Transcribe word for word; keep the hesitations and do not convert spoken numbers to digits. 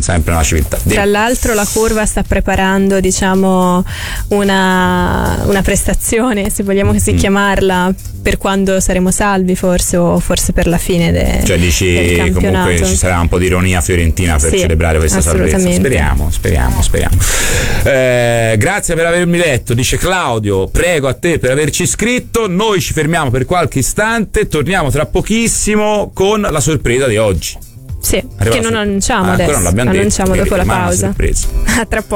sempre una civiltà. Tra l'altro la curva sta preparando, diciamo, una, una prestazione, se vogliamo così mm. chiamarla, per quando saremo salvi forse, o forse per la fine de, cioè dici del campionato. Comunque ci sarà un po' di ironia fiorentina per sì, celebrare questa salvezza. Speriamo, speriamo, speriamo. Eh, grazie per avermi letto, dice Claudio. Prego a te per averci iscritto. Noi ci fermiamo per qualche istante, torniamo tra pochissimo con la sorpresa di oggi. Sì, arriva che non annunciamo ah, adesso, non l'abbiamo annunciamo detto, dopo la pausa. A tra poco.